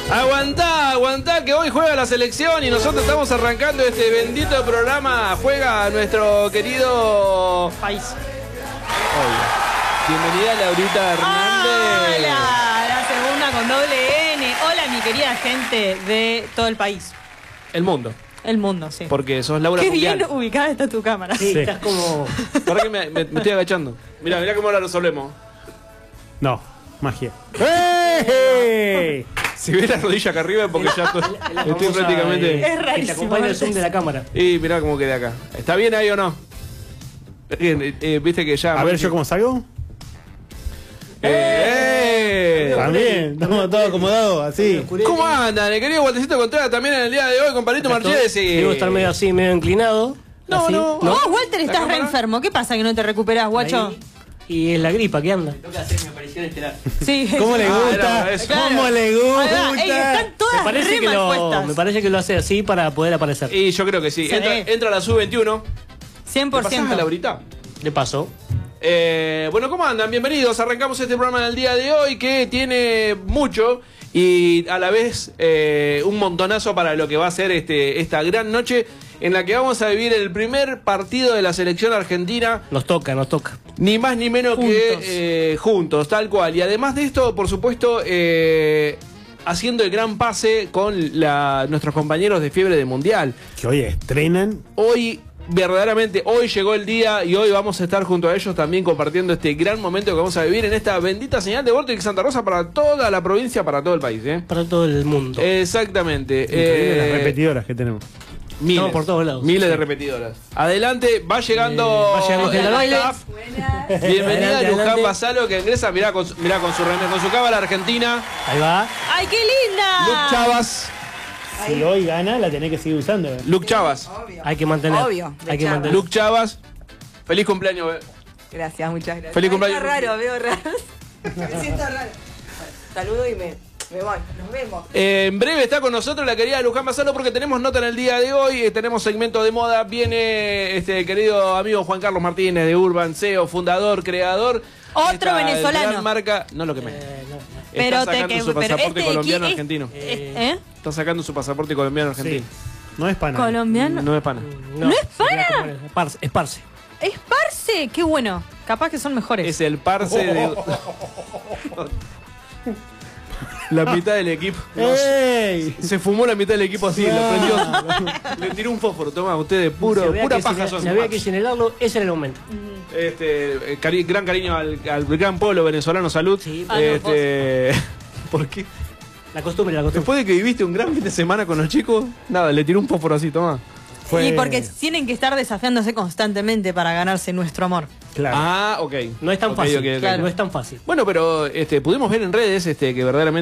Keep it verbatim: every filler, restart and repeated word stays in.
Aguantá, aguantá, que hoy juega la selección y nosotros estamos arrancando este bendito programa. Juega nuestro querido país. Hola. Bienvenida Laurita Hernández. Hola, la segunda con doble N. Hola, mi querida gente de todo el país. El mundo. El mundo, sí. Porque sos Laura Qué Mundial. bien ubicada está tu cámara. Sí, Sí. estás como... ¿Para que me, me, me estoy agachando? Mirá, mirá cómo la resolvemos. No, magia. ¡Hey! Si ves la rodilla acá arriba es porque ya estoy, Es la estoy famosa, prácticamente... eh, Es que te rarísimo, acompaña el zoom de la cámara. Y mirá cómo quedé acá. ¿Está bien ahí o no? Bien, eh, eh, viste que ya... A ver, ¿yo cómo salgo? ¡Eh! También, estamos todos acomodados, así. ¿Cómo andan? El querido Waltercito Contreras también en el día de hoy con Palito Martínez y... Debo estar medio así, medio inclinado. No, así. no. Vos, Walter, ¿La estás re cámara? enfermo. ¿Qué pasa que no te recuperás, guacho? Ahí. Y es la gripa que anda. Toca hacer mi aparición estelar. Sí. ¿Cómo le Ah, gusta? era eso. ¿Cómo le Ahí va. gusta? Ey, están Me todas parece, re que mal lo, puestas. me parece que lo hace así para poder aparecer. Y yo creo que sí. Se Entra, ve. entra la sub veintiuno. cien ¿Te por pasás ciento. a Laurita? De paso. Eh, bueno, ¿cómo andan? Bienvenidos. Arrancamos este programa del día de hoy que tiene mucho y a la vez eh, un montonazo para lo que va a ser este, esta gran noche en la que vamos a vivir el primer partido de la selección argentina. Nos toca, nos toca. Ni más ni menos Juntos. que eh, juntos, tal cual. Y además de esto, por supuesto, eh, haciendo el gran pase con la, nuestros compañeros de Fiebre de Mundial. Que hoy estrenan. Hoy, verdaderamente, hoy llegó el día y hoy vamos a estar junto a ellos también compartiendo este gran momento que vamos a vivir en esta bendita señal de Vortex Santa Rosa para toda la provincia, para todo el país. ¿eh? Para todo el mundo. Exactamente. Increíble Eh, las repetidoras que tenemos. miles, Estamos por todos lados. Miles Sí. de repetidoras. Adelante, va llegando. Eh, va llegando gente al baile. staff. Bienvenida Adelante, Luján adelante. Basalo que ingresa, mirá con, su- mirá con su reme- con su cábala argentina. Ahí va. ¡Ay, qué linda! Luke Chavas. Si hoy gana, la tenés que seguir usando. Luke Chavas. Obvio. Hay que mantener. Obvio, de Hay que charla. mantener. Luke Chavas. Feliz cumpleaños. eh. Gracias, muchas gracias. Feliz Ay, cumpleaños. Está raro, veo raro. Me siento raro. Saludo y me, me voy. Nos vemos. Eh, en breve está con nosotros la querida Luján Basalo porque tenemos nota en el día de hoy, eh, tenemos segmento de moda, viene este querido amigo Juan Carlos Martínez de Urban, C E O, fundador, creador. Otro Esta venezolano. gran marca, no lo que me. Eh, no, no. Pero Está te sacando que su pero pasaporte este colombiano es- argentino. es- ¿Eh? Está sacando su pasaporte colombiano argentino. No es pana. Colombiano. No es pana. ¿No es pana? se queda como- Esparce. Esparce. Es parce, qué bueno. Capaz que son mejores. Es el parce de. La mitad del equipo. No, ¡Ey! se fumó la mitad del equipo así, lo prendió. Le tiró un fósforo, toma, ustedes, puro, Si había pura que paja señal- son. si había que señalarlo, ese era el momento. Este, eh, cari- gran cariño al, al gran pueblo venezolano, salud. Sí. Ah, no, este, ¿por qué? La costumbre, la costumbre. Después de que viviste un gran fin de semana con los chicos, nada, le tiró un fósforo así, toma. Fue- Y porque tienen que estar desafiándose constantemente para ganarse nuestro amor. Claro. Ah, ok. No es tan Ok, fácil. ok, ok. Claro. No es tan fácil. Bueno, pero este, pudimos ver en redes este, que verdaderamente